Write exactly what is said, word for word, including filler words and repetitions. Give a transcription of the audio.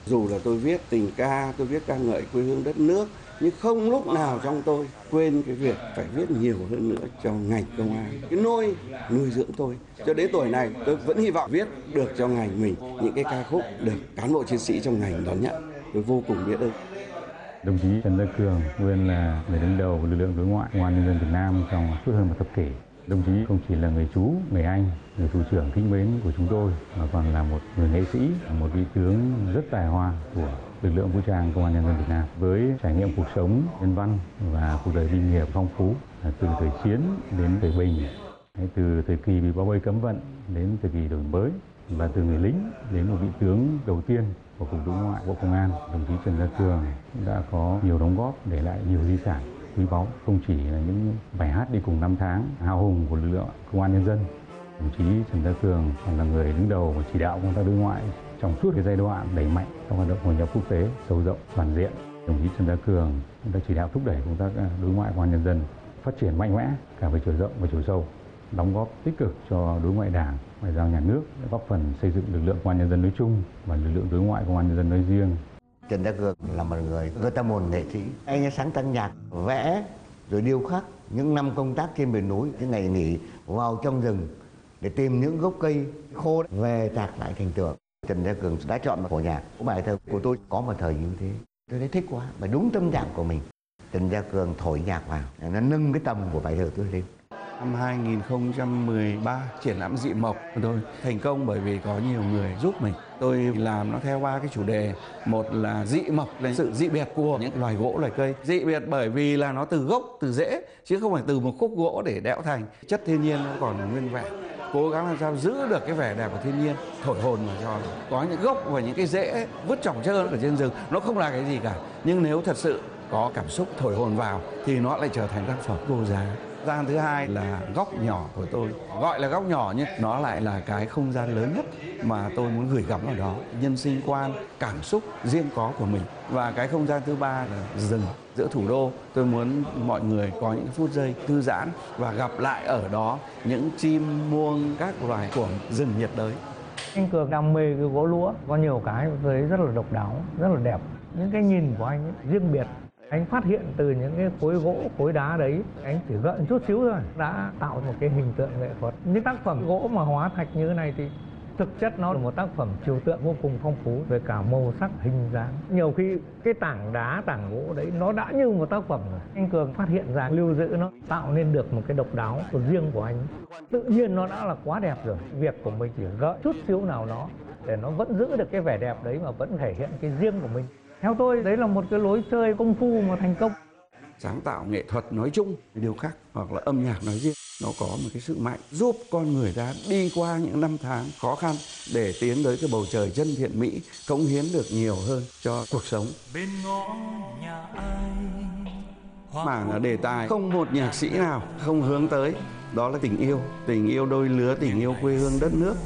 Dù là tôi viết tình ca, tôi viết ca ngợi quê hương đất nước, nhưng không lúc nào trong tôi quên cái việc phải viết nhiều hơn nữa cho ngành công an. Cái nôi nuôi dưỡng tôi. Cho đến tuổi này tôi vẫn hy vọng viết được cho ngành mình những cái ca khúc được cán bộ chiến sĩ trong ngành đón nhận. Tôi vô cùng biết ơn. Đồng chí Trần Gia Cường nguyên là người đứng đầu của lực lượng đối ngoại Công an Nhân dân Việt Nam trong suốt hơn một thập kỷ. Đồng chí không chỉ là người chú, người anh, người thủ trưởng kính mến của chúng tôi, mà còn là một người nghệ sĩ, một vị tướng rất tài hoa của lực lượng vũ trang Công an Nhân dân Việt Nam. Với trải nghiệm cuộc sống nhân văn và cuộc đời kinh nghiệp phong phú, từ thời chiến đến thời bình, từ thời kỳ bị bao vây cấm vận đến thời kỳ đổi mới, và từ người lính đến một vị tướng đầu tiên của Cục Đối ngoại Bộ Công an, đồng chí Trần Gia Cường đã có nhiều đóng góp, để lại nhiều di sản quý báu, không chỉ là những bài hát đi cùng năm tháng hào hùng của lực lượng Công an Nhân dân. Đồng chí Trần Gia Cường còn là người đứng đầu và chỉ đạo công tác đối ngoại trong suốt cái giai đoạn đẩy mạnh trong hoạt động hội nhập quốc tế sâu rộng toàn diện. Đồng chí Trần Gia Cường đã chỉ đạo thúc đẩy công tác đối ngoại Công an Nhân dân phát triển mạnh mẽ cả về chiều rộng và chiều sâu, đóng góp tích cực cho đối ngoại Đảng, ngoại giao nhà nước, góp phần xây dựng lực lượng Công an Nhân dân nói chung và lực lượng đối ngoại Công an Nhân dân nói riêng. Trần Gia Cường là một người rất là một nghệ sĩ. Anh ấy sáng tác nhạc, vẽ, rồi điêu khắc. Những năm công tác trên miền núi, những ngày nghỉ vào trong rừng để tìm những gốc cây khô về tạc lại thành tượng. Trần Gia Cường đã chọn một phổ nhạc. Bài thơ của tôi có một thời như thế. Tôi thấy thích quá, và đúng tâm trạng của mình. Trần Gia Cường thổi nhạc vào, nó nâng cái tầm của bài thơ tôi lên. Năm hai nghìn không trăm mười ba, triển lãm Dị Mộc của tôi thành công bởi vì có nhiều người giúp mình. Tôi làm nó theo ba cái chủ đề. Một là dị mộc, là sự dị biệt của những loài gỗ, loài cây. Dị biệt bởi vì là nó từ gốc, từ rễ, chứ không phải từ một khúc gỗ để đẽo thành. Chất thiên nhiên nó còn nguyên vẹn. Cố gắng làm sao giữ được cái vẻ đẹp của thiên nhiên, thổi hồn mà cho. Có những gốc và những cái rễ vứt trỏng trơn ở trên rừng, nó không là cái gì cả. Nhưng nếu thật sự có cảm xúc thổi hồn vào thì nó lại trở thành tác phẩm vô giá. Gian thứ hai là góc nhỏ của tôi. Gọi là góc nhỏ nhưng nó lại là cái không gian lớn nhất mà tôi muốn gửi gắm vào đó. Nhân sinh quan, cảm xúc riêng có của mình. Và cái không gian thứ ba là rừng giữa thủ đô. Tôi muốn mọi người có những phút giây thư giãn và gặp lại ở đó những chim muông, các loài của rừng nhiệt đới. Anh Cường đam mê cái gỗ lũa, có nhiều cái tôi thấy rất là độc đáo, rất là đẹp. Những cái nhìn của anh ấy, riêng biệt. Anh phát hiện từ những cái khối gỗ, khối đá đấy, anh chỉ gợi chút xíu thôi, đã tạo một cái hình tượng nghệ thuật. Những tác phẩm gỗ mà hóa thạch như thế này thì thực chất nó là một tác phẩm trừu tượng vô cùng phong phú về cả màu sắc, hình dáng. Nhiều khi cái tảng đá, tảng gỗ đấy nó đã như một tác phẩm rồi. Anh Cường phát hiện ra, lưu giữ nó, tạo nên được một cái độc đáo của riêng của anh. Tự nhiên nó đã là quá đẹp rồi. Việc của mình chỉ gợi chút xíu nào đó để nó vẫn giữ được cái vẻ đẹp đấy mà vẫn thể hiện cái riêng của mình. Theo tôi, đấy là một cái lối chơi công phu mà thành công. Sáng tạo nghệ thuật nói chung, điều khác hoặc là âm nhạc nói riêng, nó có một cái sự mạnh giúp con người ta đi qua những năm tháng khó khăn để tiến tới cái bầu trời chân thiện mỹ, cống hiến được nhiều hơn cho cuộc sống. Bên ngõ nhà ai, Mảng là đề tài không một nhạc sĩ nào không hướng tới, đó là tình yêu, tình yêu đôi lứa, tình yêu quê hương đất nước.